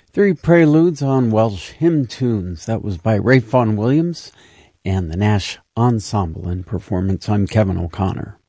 Three preludes on Welsh hymn tunes. That was by Ralph Vaughan Williams and the Nash Ensemble in performance. I'm Kevin O'Connor.